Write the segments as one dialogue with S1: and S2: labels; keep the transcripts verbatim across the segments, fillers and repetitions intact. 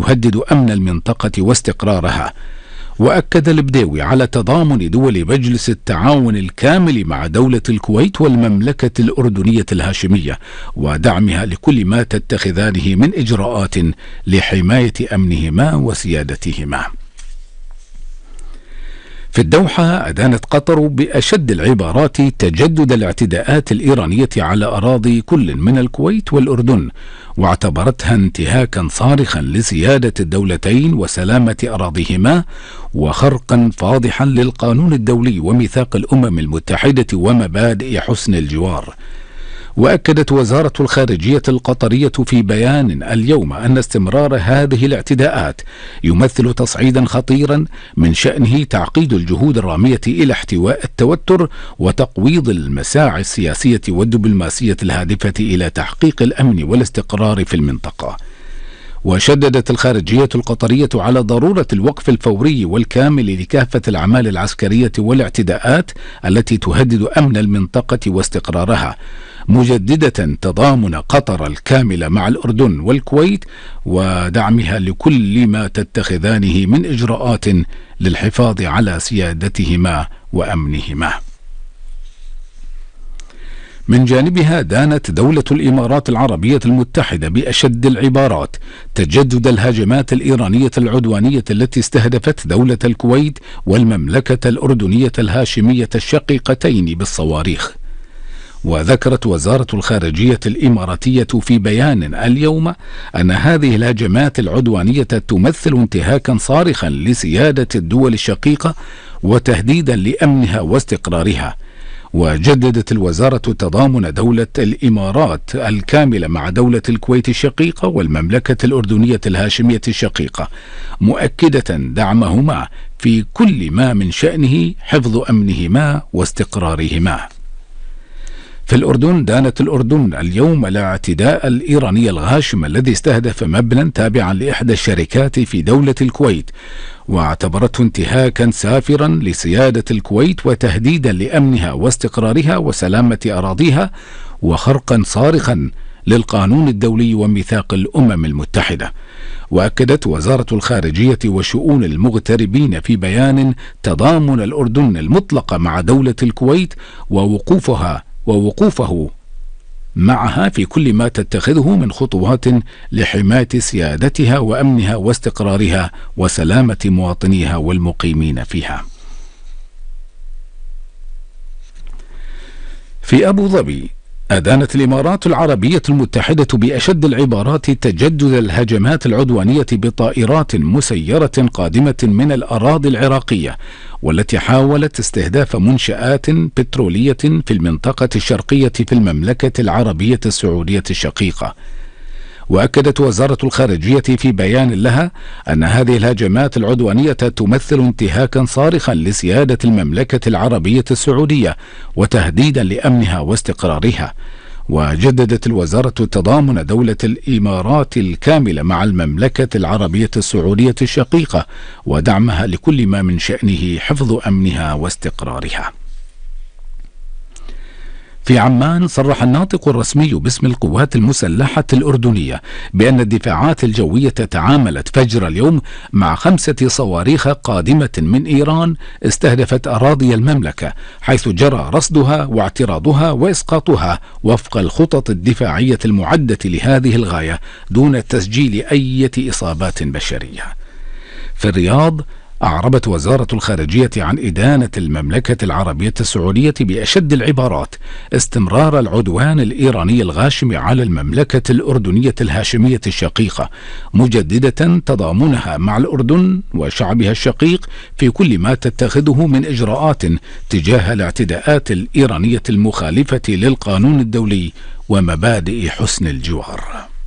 S1: تهدد أمن المنطقة واستقرارها. وأكد البديوي على تضامن دول مجلس التعاون الكامل مع دولة الكويت والمملكة الأردنية الهاشمية ودعمها لكل ما تتخذانه من إجراءات لحماية أمنهما وسيادتهما. في الدوحة أدانت قطر بأشد العبارات تجدد الاعتداءات الإيرانية على أراضي كل من الكويت والأردن، واعتبرتها انتهاكا صارخا لسيادة الدولتين وسلامة أراضيهما، وخرقا فاضحا للقانون الدولي وميثاق الأمم المتحدة ومبادئ حسن الجوار. وأكدت وزارة الخارجية القطرية في بيان اليوم أن استمرار هذه الاعتداءات يمثل تصعيدا خطيرا من شأنه تعقيد الجهود الرامية إلى احتواء التوتر وتقويض المساعي السياسية والدبلوماسية الهادفة إلى تحقيق الأمن والاستقرار في المنطقة. وشددت الخارجية القطرية على ضرورة الوقف الفوري والكامل لكافة الأعمال العسكرية والاعتداءات التي تهدد أمن المنطقة واستقرارها، مجددة تضامن قطر الكامل مع الأردن والكويت ودعمها لكل ما تتخذانه من إجراءات للحفاظ على سيادتهما وأمنهما. من جانبها دانت دولة الإمارات العربية المتحدة بأشد العبارات تجدد الهجمات الإيرانية العدوانية التي استهدفت دولة الكويت والمملكة الأردنية الهاشمية الشقيقتين بالصواريخ. وذكرت وزارة الخارجية الإماراتية في بيان اليوم أن هذه الهجمات العدوانية تمثل انتهاكا صارخا لسيادة الدول الشقيقة وتهديدا لأمنها واستقرارها. وجددت الوزارة تضامن دولة الإمارات الكامل مع دولة الكويت الشقيقة والمملكة الأردنية الهاشمية الشقيقة، مؤكدة دعمهما في كل ما من شأنه حفظ أمنهما واستقرارهما. في الأردن دانت الأردن اليوم الاعتداء الإيراني الغاشم الذي استهدف مبنى تابعا لإحدى الشركات في دولة الكويت، واعتبرته انتهاكا سافرا لسيادة الكويت وتهديدا لأمنها واستقرارها وسلامة أراضيها، وخرقا صارخا للقانون الدولي وميثاق الأمم المتحدة. وأكدت وزارة الخارجية وشؤون المغتربين في بيان تضامن الأردن المطلق مع دولة الكويت ووقوفها ووقوفه معها في كل ما تتخذه من خطوات لحماية سيادتها وأمنها واستقرارها وسلامة مواطنيها والمقيمين فيها. في أبو ظبي أدانت الإمارات العربية المتحدة بأشد العبارات تجدد الهجمات العدوانية بطائرات مسيرة قادمة من الأراضي العراقية، والتي حاولت استهداف منشآت بترولية في المنطقة الشرقية في المملكة العربية السعودية الشقيقة. وأكدت وزارة الخارجية في بيان لها أن هذه الهجمات العدوانية تمثل انتهاكا صارخا لسيادة المملكة العربية السعودية وتهديدا لأمنها واستقرارها. وجددت الوزارة تضامن دولة الإمارات الكامل مع المملكة العربية السعودية الشقيقة ودعمها لكل ما من شأنه حفظ أمنها واستقرارها. في عمان صرح الناطق الرسمي باسم القوات المسلحة الأردنية بأن الدفاعات الجوية تعاملت فجر اليوم مع خمسة صواريخ قادمة من إيران استهدفت أراضي المملكة، حيث جرى رصدها واعتراضها وإسقاطها وفق الخطط الدفاعية المعدة لهذه الغاية دون تسجيل أي إصابات بشرية. في الرياض أعربت وزارة الخارجية عن إدانة المملكة العربية السعودية بأشد العبارات استمرار العدوان الإيراني الغاشم على المملكة الأردنية الهاشمية الشقيقة، مجددة تضامنها مع الأردن وشعبها الشقيق في كل ما تتخذه من إجراءات تجاه الاعتداءات الإيرانية المخالفة للقانون الدولي ومبادئ حسن الجوار.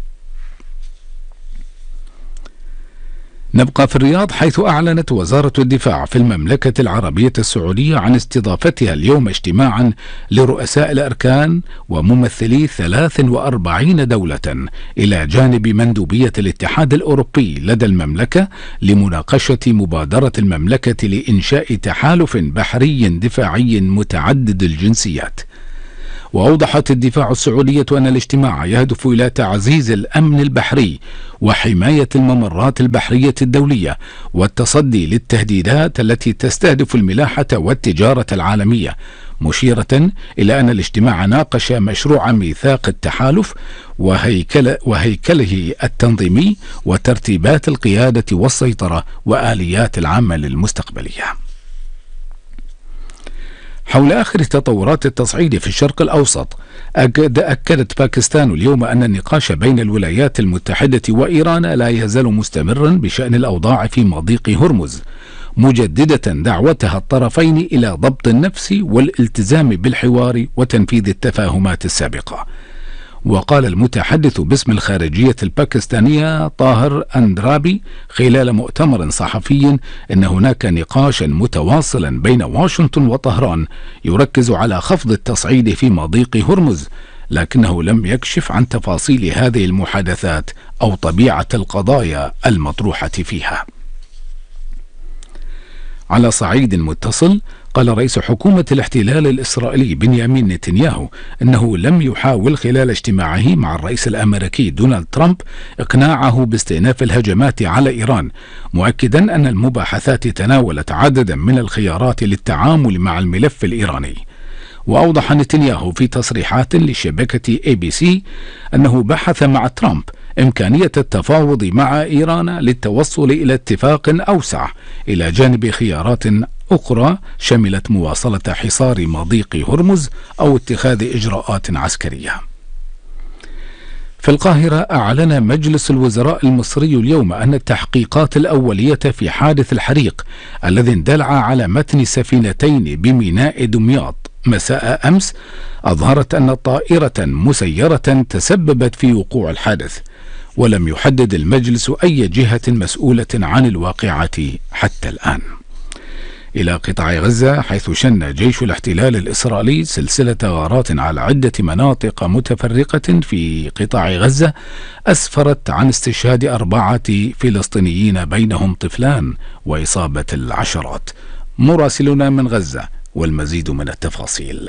S1: نبقى في الرياض، حيث أعلنت وزارة الدفاع في المملكة العربية السعودية عن استضافتها اليوم اجتماعا لرؤساء الأركان وممثلي ثلاث وأربعين دولة إلى جانب مندوبية الاتحاد الأوروبي لدى المملكة لمناقشة مبادرة المملكة لإنشاء تحالف بحري دفاعي متعدد الجنسيات. وأوضحت الدفاع السعودية أن الاجتماع يهدف إلى تعزيز الأمن البحري وحماية الممرات البحرية الدولية والتصدي للتهديدات التي تستهدف الملاحة والتجارة العالمية، مشيرة إلى أن الاجتماع ناقش مشروع ميثاق التحالف وهيكل وهيكله التنظيمي وترتيبات القيادة والسيطرة وآليات العمل المستقبلية. حول آخر تطورات التصعيد في الشرق الأوسط، أكد أكدت باكستان اليوم أن النقاش بين الولايات المتحدة وإيران لا يزال مستمرا بشأن الأوضاع في مضيق هرمز، مجددة دعوتها الطرفين إلى ضبط النفس والالتزام بالحوار وتنفيذ التفاهمات السابقة. وقال المتحدث باسم الخارجية الباكستانية طاهر أندرابي خلال مؤتمر صحفي إن هناك نقاشا متواصلا بين واشنطن وطهران يركز على خفض التصعيد في مضيق هرمز، لكنه لم يكشف عن تفاصيل هذه المحادثات أو طبيعة القضايا المطروحة فيها. على صعيد متصل، قال رئيس حكومة الاحتلال الإسرائيلي بنيامين نتنياهو أنه لم يحاول خلال اجتماعه مع الرئيس الأمريكي دونالد ترامب إقناعه باستئناف الهجمات على إيران، مؤكدا أن المباحثات تناولت عددا من الخيارات للتعامل مع الملف الإيراني. وأوضح نتنياهو في تصريحات لشبكة اي بي سي أنه بحث مع ترامب إمكانية التفاوض مع إيران للتوصل إلى اتفاق أوسع إلى جانب خيارات أخرى شملت مواصلة حصار مضيق هرمز أو اتخاذ إجراءات عسكرية. في القاهرة، أعلن مجلس الوزراء المصري اليوم أن التحقيقات الأولية في حادث الحريق الذي اندلع على متن سفينتين بميناء دمياط مساء أمس أظهرت أن طائرة مسيرة تسببت في وقوع الحادث، ولم يحدد المجلس أي جهة مسؤولة عن الواقعة حتى الآن. إلى قطاع غزة، حيث شن جيش الاحتلال الإسرائيلي سلسلة غارات على عدة مناطق متفرقة في قطاع غزة أسفرت عن استشهاد أربعة فلسطينيين بينهم طفلان وإصابة العشرات. مراسلنا من غزة والمزيد من التفاصيل.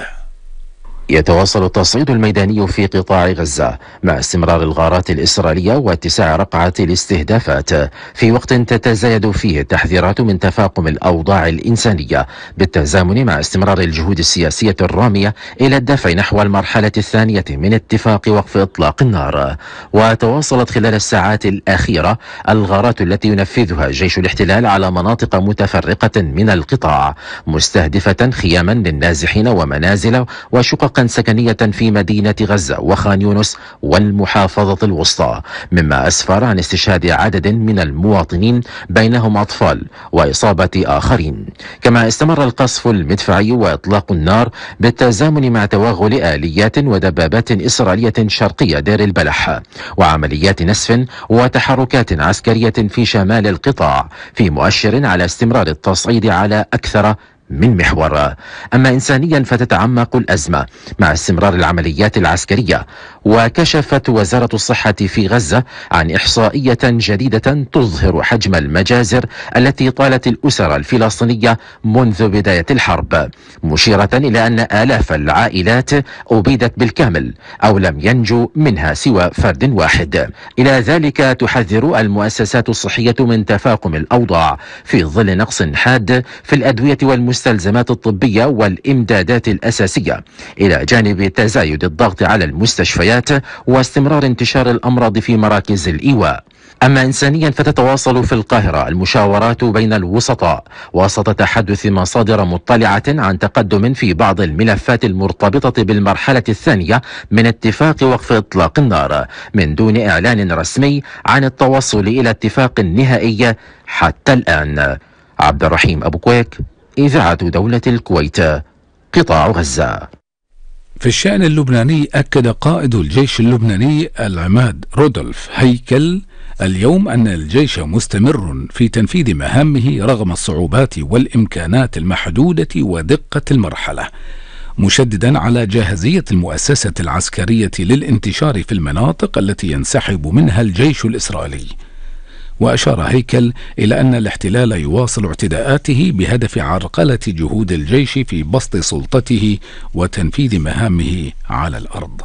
S2: يتواصل التصعيد الميداني في قطاع غزة مع استمرار الغارات الإسرائيلية واتساع رقعة الاستهدافات في وقت تتزايد فيه التحذيرات من تفاقم الأوضاع الإنسانية، بالتزامن مع استمرار الجهود السياسية الرامية إلى الدفع نحو المرحلة الثانية من اتفاق وقف إطلاق النار. وتواصلت خلال الساعات الأخيرة الغارات التي ينفذها جيش الاحتلال على مناطق متفرقة من القطاع، مستهدفة خياما للنازحين ومنازل وشقق سكنية في مدينة غزة وخان يونس والمحافظة الوسطى، مما أسفر عن استشهاد عدد من المواطنين بينهم أطفال وإصابة آخرين. كما استمر القصف المدفعي وإطلاق النار بالتزامن مع توغل آليات ودبابات إسرائيلية شرقية دير البلح وعمليات نسف وتحركات عسكرية في شمال القطاع، في مؤشر على استمرار التصعيد على أكثر من محور. أما إنسانيا فتتعمق الأزمة مع استمرار العمليات العسكرية، وكشفت وزارة الصحة في غزة عن إحصائية جديدة تظهر حجم المجازر التي طالت الأسر الفلسطينية منذ بداية الحرب، مشيرة إلى أن آلاف العائلات أبيدت بالكامل أو لم ينجو منها سوى فرد واحد. إلى ذلك تحذر المؤسسات الصحية من تفاقم الأوضاع في ظل نقص حاد في الأدوية والمستلزمات المستلزمات الطبية والإمدادات الأساسية، إلى جانب تزايد الضغط على المستشفيات واستمرار انتشار الأمراض في مراكز الإيواء. أما إنسانيا فتتواصل في القاهرة المشاورات بين الوسطاء وسط تحدث مصادر مطلعة عن تقدم في بعض الملفات المرتبطة بالمرحلة الثانية من اتفاق وقف إطلاق النار، من دون إعلان رسمي عن التوصل إلى اتفاق نهائي حتى الآن. عبد الرحيم أبو كويك، إذاعة دولة الكويت، قطاع غزة.
S1: في الشأن اللبناني، أكد قائد الجيش اللبناني العماد رودولف هيكل اليوم أن الجيش مستمر في تنفيذ مهامه رغم الصعوبات والإمكانات المحدودة ودقة المرحلة، مشددا على جاهزية المؤسسة العسكرية للانتشار في المناطق التي ينسحب منها الجيش الإسرائيلي. وأشار هيكل إلى أن الاحتلال يواصل اعتداءاته بهدف عرقلة جهود الجيش في بسط سلطته وتنفيذ مهامه على الأرض.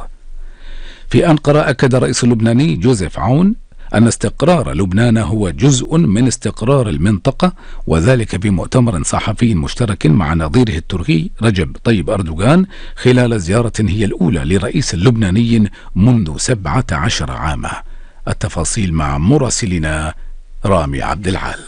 S1: في أنقرة أكد الرئيس اللبناني جوزيف عون أن استقرار لبنان هو جزء من استقرار المنطقة، وذلك بمؤتمر صحفي مشترك مع نظيره التركي رجب طيب أردوغان خلال زيارة هي الأولى لرئيس لبناني منذ سبعة عشر عاما. التفاصيل مع مراسلنا رامي عبد العال.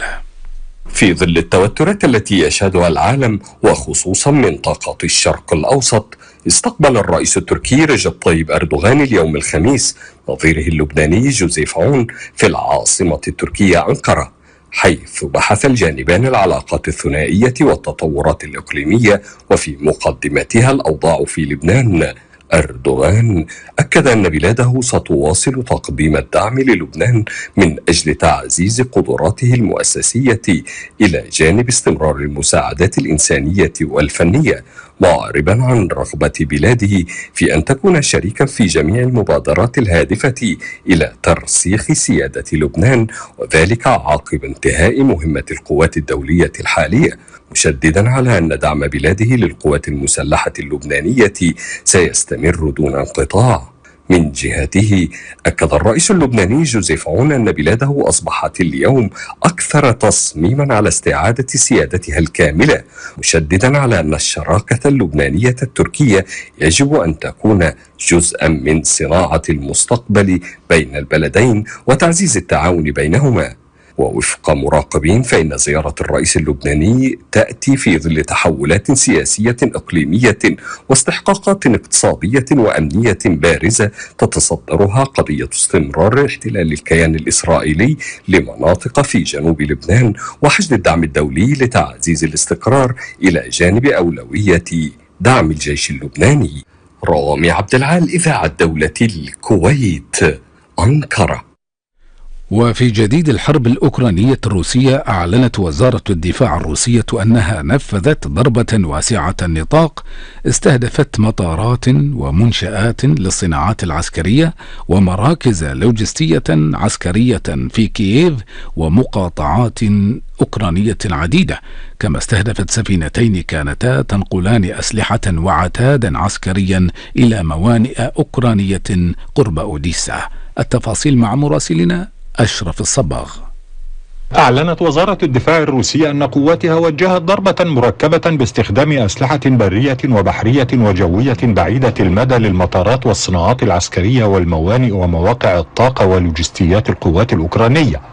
S3: في ظل التوترات التي يشهدها العالم وخصوصا منطقة الشرق الأوسط، استقبل الرئيس التركي رجب طيب أردوغان اليوم الخميس نظيره اللبناني جوزيف عون في العاصمة التركية أنقرة، حيث بحث الجانبان العلاقات الثنائية والتطورات الإقليمية وفي مقدمتها الأوضاع في لبنان. أردوغان أكد أن بلاده ستواصل تقديم الدعم للبنان من أجل تعزيز قدراته المؤسسية إلى جانب استمرار المساعدات الإنسانية والفنية، معربا عن رغبة بلاده في أن تكون شريكا في جميع المبادرات الهادفة إلى ترسيخ سيادة لبنان، وذلك عقب انتهاء مهمة القوات الدولية الحالية، مشددا على أن دعم بلاده للقوات المسلحة اللبنانية سيستمر دون انقطاع. من جهته أكد الرئيس اللبناني جوزيف عون أن بلاده أصبحت اليوم أكثر تصميما على استعادة سيادتها الكاملة، مشددا على أن الشراكة اللبنانية التركية يجب أن تكون جزءا من صناعة المستقبل بين البلدين وتعزيز التعاون بينهما. ووفق مراقبين فإن زيارة الرئيس اللبناني تأتي في ظل تحولات سياسية إقليمية واستحقاقات اقتصادية وأمنية بارزة تتصدرها قضية استمرار احتلال الكيان الإسرائيلي لمناطق في جنوب لبنان وحشد الدعم الدولي لتعزيز الاستقرار إلى جانب أولوية دعم الجيش اللبناني. رامي عبد العال، إذاعة دولة الكويت، أنقرة.
S1: وفي جديد الحرب الأوكرانية الروسية، أعلنت وزارة الدفاع الروسية أنها نفذت ضربة واسعة النطاق استهدفت مطارات ومنشآت للصناعات العسكرية ومراكز لوجستية عسكرية في كييف ومقاطعات أوكرانية عديدة، كما استهدفت سفينتين كانتا تنقلان أسلحة وعتادا عسكريا إلى موانئ أوكرانية قرب أوديسا. التفاصيل مع مراسلنا أشرف الصباغ.
S4: أعلنت وزارة الدفاع الروسية أن قواتها وجهت ضربة مركبة باستخدام أسلحة برية وبحرية وجوية بعيدة المدى للمطارات والصناعات العسكرية والموانئ ومواقع الطاقة ولوجستيات القوات الأوكرانية،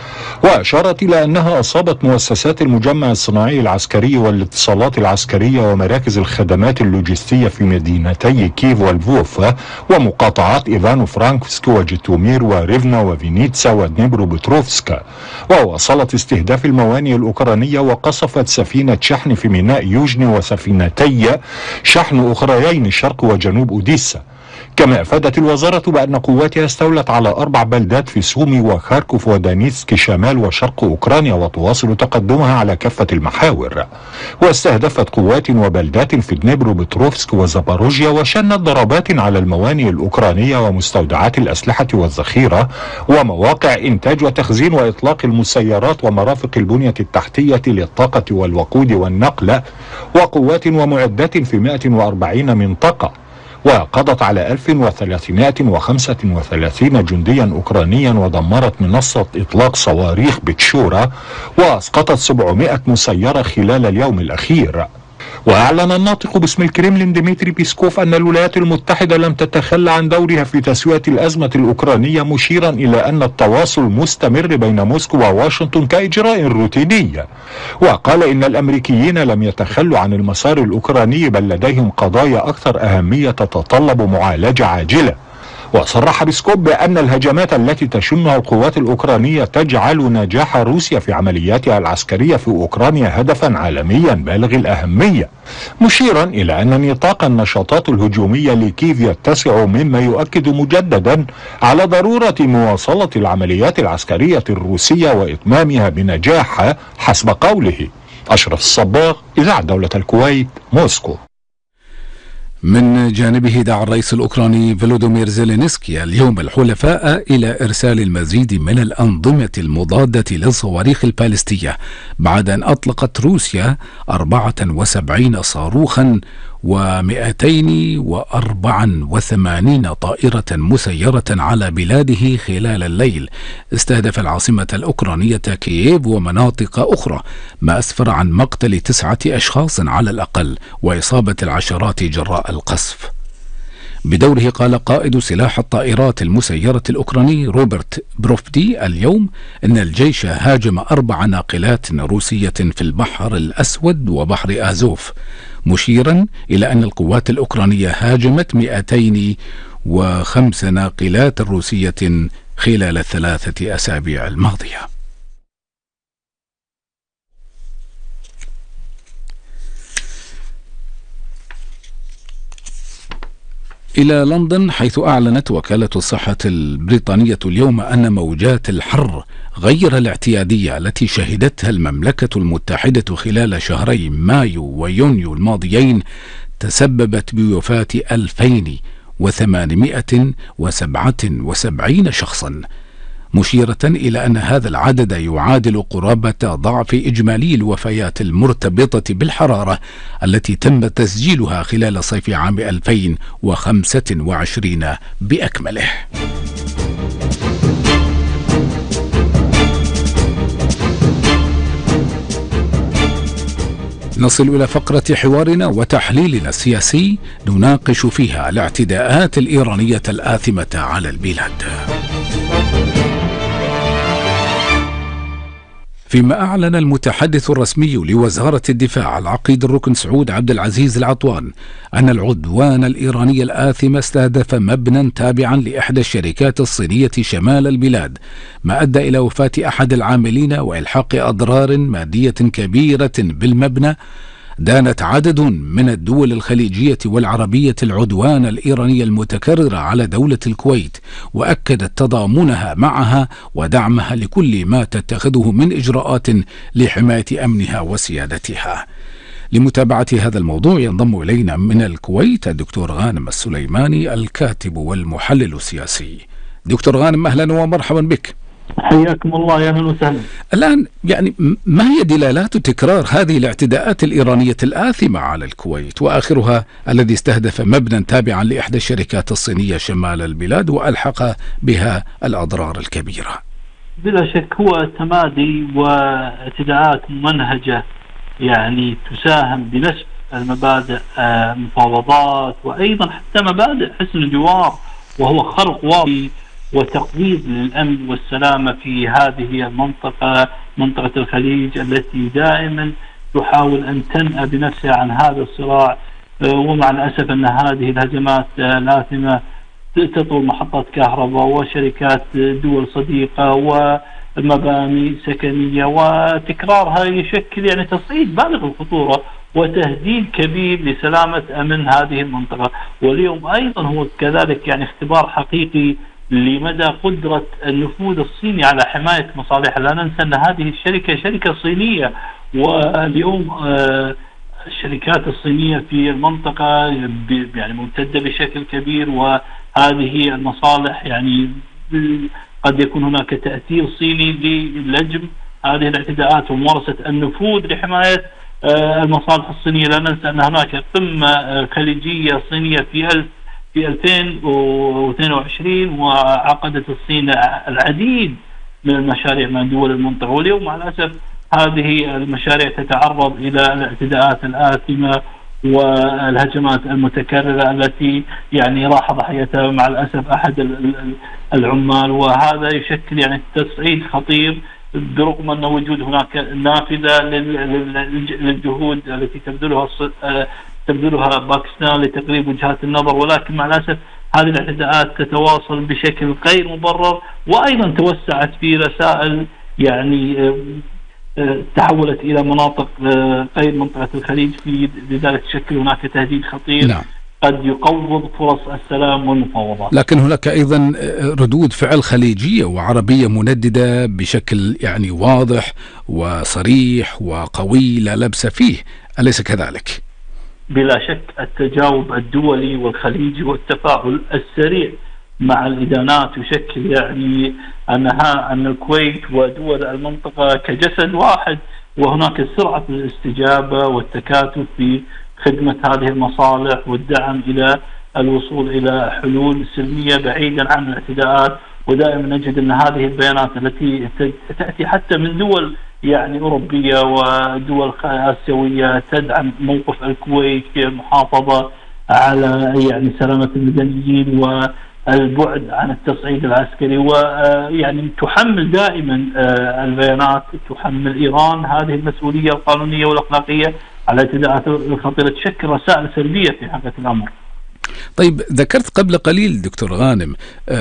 S4: وأشارت إلى أنها أصابت مؤسسات المجمع الصناعي العسكري والاتصالات العسكرية ومراكز الخدمات اللوجستية في مدينتي كييف والفوف ومقاطعات إيفانو فرانكفسك وجيتومير وريفنا وفينيتسا ودنيبرو بتروفسكا، وواصلت استهداف الموانئ الأوكرانية وقصفت سفينة شحن في ميناء يوجني وسفينتي شحن أخريين شرق وجنوب أوديسا. كما أفادت الوزارة بأن قواتها استولت على أربع بلدات في سومي وخاركوف ودانيتسك شمال وشرق أوكرانيا، وتواصل تقدمها على كافة المحاور، واستهدفت قوات وبلدات في دنيبرو بتروفسك وزاباروجيا، وشنت ضربات على الموانئ الأوكرانية ومستودعات الأسلحة والذخيرة ومواقع إنتاج وتخزين وإطلاق المسيرات ومرافق البنية التحتية للطاقة والوقود والنقل وقوات ومعدات في مئة وأربعين منطقة، وقضت على ألف وثلاثمائة وخمسة وثلاثين جنديا أوكرانيا ودمرت منصة إطلاق صواريخ بتشورا وأسقطت سبعمائة مسيرة خلال اليوم الأخير. وأعلن الناطق باسم الكريملين ديمتري بيسكوف أن الولايات المتحدة لم تتخلى عن دورها في تسوية الأزمة الأوكرانية، مشيرا إلى أن التواصل مستمر بين موسكو وواشنطن كإجراء روتيني. وقال إن الأمريكيين لم يتخلوا عن المسار الأوكراني، بل لديهم قضايا أكثر أهمية تتطلب معالجة عاجلة. وصرح بيسكوف بأن الهجمات التي تشنها القوات الأوكرانية تجعل نجاح روسيا في عملياتها العسكرية في أوكرانيا هدفا عالميا بالغ الأهمية، مشيرا إلى أن نطاق النشاطات الهجومية لكييف يتسع، مما يؤكد مجددا على ضرورة مواصلة العمليات العسكرية الروسية وإتمامها بنجاح حسب قوله. أشرف الصباغ، إذاعة دولة الكويت، موسكو.
S1: من جانبه دعا الرئيس الأوكراني فولودومير زيلينسكي اليوم الحلفاء إلى إرسال المزيد من الأنظمة المضادة للصواريخ البالستية بعد أن أطلقت روسيا أربعة وسبعين صاروخا ومئتين وأربعة وثمانين طائرة مسيرة على بلاده خلال الليل، استهدف العاصمة الأوكرانية كييف ومناطق أخرى، ما أسفر عن مقتل تسعة أشخاص على الأقل وإصابة العشرات جراء القصف. بدوره قال قائد سلاح الطائرات المسيرة الأوكراني روبرت بروفدي اليوم إن الجيش هاجم أربع ناقلات روسية في البحر الأسود وبحر آزوف، مشيرا إلى أن القوات الأوكرانية هاجمت مئتين وخمس ناقلات روسية خلال الثلاثة أسابيع الماضية. إلى لندن، حيث أعلنت وكالة الصحة البريطانية اليوم أن موجات الحر غير الاعتيادية التي شهدتها المملكة المتحدة خلال شهري مايو ويونيو الماضيين تسببت بوفاة ألفين وثمانمائة وسبعة وسبعين شخصا، مشيرة إلى أن هذا العدد يعادل قرابة ضعف إجمالي الوفيات المرتبطة بالحرارة التي تم تسجيلها خلال صيف عام ألفين وخمسة وعشرين بأكمله. نصل إلى فقرة حوارنا وتحليلنا السياسي نناقش فيها الاعتداءات الإيرانية الآثمة على البلاد. فيما أعلن المتحدث الرسمي لوزارة الدفاع العقيد الركن سعود عبد العزيز العطوان أن العدوان الإيراني الآثم استهدف مبنى تابعا لإحدى الشركات الصينية شمال البلاد، ما أدى إلى وفاة أحد العاملين وإلحاق أضرار مادية كبيرة بالمبنى. دانت عدد من الدول الخليجية والعربية العدوان الإيراني المتكرر على دولة الكويت، وأكدت تضامنها معها ودعمها لكل ما تتخذه من إجراءات لحماية أمنها وسيادتها. لمتابعة هذا الموضوع ينضم إلينا من الكويت الدكتور غانم السليماني الكاتب والمحلل السياسي. دكتور غانم، أهلا ومرحبا بك.
S5: حياكم الله، يا اهلا وسهلا.
S1: الآن يعني ما هي دلالات تكرار هذه الاعتداءات الإيرانية الآثمة على الكويت، وآخرها الذي استهدف مبنى تابعا لإحدى الشركات الصينية شمال البلاد وألحق بها الأضرار الكبيرة؟
S5: بلا شك هو تمادي واعتداءات ممنهجة يعني تساهم بنسف المبادئ المفاوضات وأيضا حتى مبادئ حسن الجوار، وهو خرق واقعي وتقويض للأمن والسلامة في هذه المنطقة، منطقة الخليج التي دائما تحاول أن تنأى بنفسها عن هذا الصراع. ومع الأسف أن هذه الهجمات الآثمة تطول محطات كهرباء وشركات دول صديقة ومباني سكنية، وتكرارها يشكل يعني تصعيد بالغ الخطورة وتهديد كبير لسلامة أمن هذه المنطقة. واليوم أيضا هو كذلك يعني اختبار حقيقي لمدى قدرة النفوذ الصيني على حماية مصالحها. لا ننسى أن هذه الشركة شركة صينية، واليوم الشركات الصينية في المنطقة يعني ممتدة بشكل كبير، وهذه المصالح يعني قد يكون هناك تأثير صيني للجم هذه الاعتداءات وممارسة النفوذ لحماية المصالح الصينية. لا ننسى أن هناك قمة خليجية صينية في ألف في ألفين واثنين وعشرين، وعقدت الصين العديد من المشاريع مع دول المنطقة، واليوم مع الأسف هذه المشاريع تتعرض إلى الاعتداءات الآثمة والهجمات المتكررة التي يعني راح ضحيتها مع الأسف أحد العمال، وهذا يشكل يعني تصعيد خطير برغم أن وجود هناك نافذة للجهود التي تبذلها تبذلها باكستان لتقريب وجهات النظر، ولكن مع الأسف هذه الاعتداءات تتواصل بشكل غير مبرر، وأيضا توسعت في رسائل يعني تحولت إلى مناطق غير منطقة الخليج، في لذلك تشكل هناك تهديد خطير. نعم. قد يقوض فرص السلام والمفاوضات.
S1: لكن هناك أيضا ردود فعل خليجية وعربية منددة بشكل يعني واضح وصريح وقوي لا لبس فيه، أليس كذلك؟
S5: بلا شك التجاوب الدولي والخليجي والتفاعل السريع مع الإدانات يشكل يعني أنها أن الكويت ودول المنطقة كجسد واحد، وهناك سرعة الاستجابة والتكاتف في خدمة هذه المصالح والدعم إلى الوصول إلى حلول سلمية بعيدا عن الاعتداءات. ودائما نجد أن هذه البيانات التي تأتي حتى من دول يعني أوروبية ودول آسيوية تدعم موقف الكويت في المحافظة على يعني سلامة المدنيين والبعد عن التصعيد العسكري، ويعني تحمل دائما البيانات تحمل إيران هذه المسؤولية القانونية والأخلاقية على الاعتداءات الخطيرة، تشكل رسائل سلبية في حقيقة الأمر.
S1: طيب، ذكرت قبل قليل دكتور غانم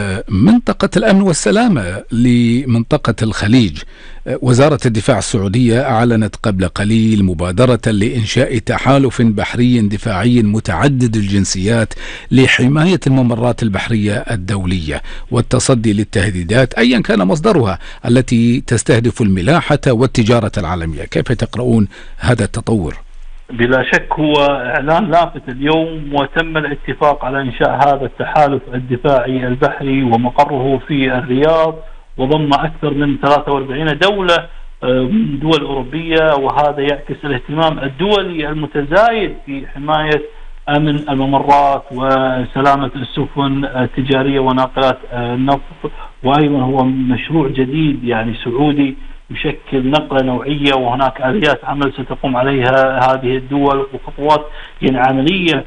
S1: منطقة الأمن والسلامة لمنطقة الخليج. وزارة الدفاع السعودية أعلنت قبل قليل مبادرة لإنشاء تحالف بحري دفاعي متعدد الجنسيات لحماية الممرات البحرية الدولية والتصدي للتهديدات أيا كان مصدرها التي تستهدف الملاحة والتجارة العالمية. كيف تقرؤون هذا التطور؟
S5: بلا شك هو إعلان لافت اليوم، وتم الاتفاق على إنشاء هذا التحالف الدفاعي البحري ومقره في الرياض، وضم أكثر من ثلاثة وأربعين دولة من دول أوروبية، وهذا يعكس الاهتمام الدولي المتزايد في حماية أمن الممرات وسلامة السفن التجارية وناقلات النفط. وأيضا هو مشروع جديد يعني سعودي يشكل نقلة نوعية، وهناك آليات عمل ستقوم عليها هذه الدول وخطوات يعني عملية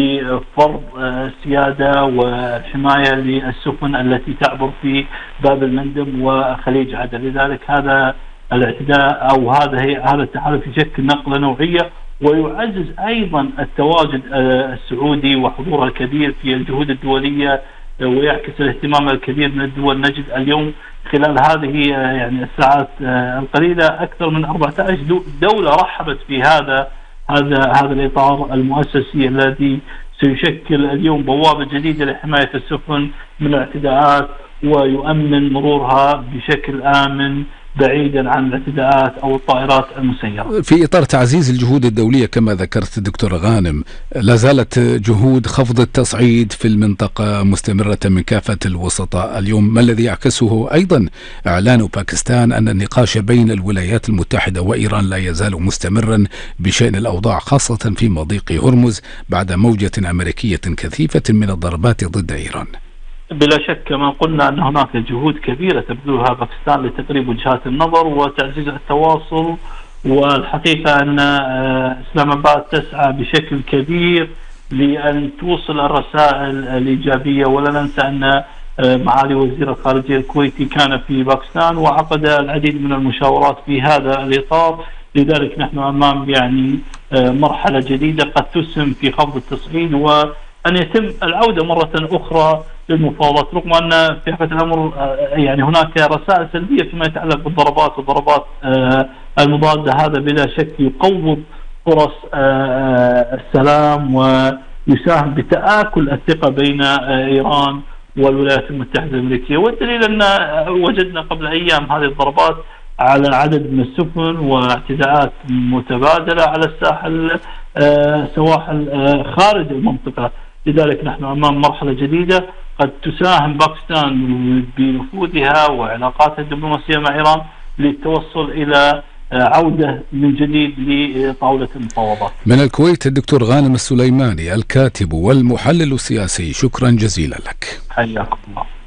S5: لفرض السيادة والحماية للسفن التي تعبر في باب المندب وخليج عدن. لذلك هذا الاعتداء أو هذا هذا التحالف يشكل نقلة نوعية، ويعزز أيضا التواجد السعودي وحضوره الكبير في الجهود الدولية، ويعكس الاهتمام الكبير من الدول. نجد اليوم خلال هذه يعني الساعات القليلة أكثر من أربعة عشر دولة رحبت في هذا هذا هذا الإطار المؤسسي الذي سيشكل اليوم بوابة جديدة لحماية السفن من الاعتداءات ويؤمن مرورها بشكل آمن بعيدا عن الاعتداءات أو الطائرات المسيرة.
S1: في إطار تعزيز الجهود الدولية كما ذكرت دكتور غانم، لا زالت جهود خفض التصعيد في المنطقة مستمرة من كافة الوسطاء. اليوم ما الذي يعكسه أيضا إعلان باكستان أن النقاش بين الولايات المتحدة وإيران لا يزال مستمرا بشأن الأوضاع خاصة في مضيق هرمز بعد موجة أمريكية كثيفة من الضربات ضد إيران.
S5: بلا شك كما قلنا أن هناك جهود كبيرة تبذلها باكستان لتقريب وجهات النظر وتعزيز التواصل، والحقيقة أن إسلام آباد تسعى بشكل كبير لأن توصل الرسائل الإيجابية. ولا ننسى أن معالي وزير الخارجية الكويتي كان في باكستان وعقد العديد من المشاورات في هذا الإطار. لذلك نحن أمام يعني مرحلة جديدة قد تسهم في خفض التصعيد وأن يتم العودة مرة أخرى للمفاوضات، رغم أن في حقيقة الأمر يعني هناك رسائل سلبية فيما يتعلق بالضربات والضربات المضادة. هذا بلا شك يقوض فرص السلام ويساهم بتآكل الثقة بين إيران والولايات المتحدة الأمريكية. والدليل أن وجدنا قبل أيام هذه الضربات على عدد من السفن واعتداءات متبادلة على الساحل سواحل خارج المنطقة. لذلك نحن أمام مرحلة جديدة قد تساهم باكستان بنفوذها وعلاقاتها الدبلوماسية مع إيران للتوصل إلى عودة من جديد لطاولة المفاوضات.
S1: من الكويت الدكتور غانم السليماني الكاتب والمحلل السياسي، شكرا جزيلا لك.
S5: حياكم الله.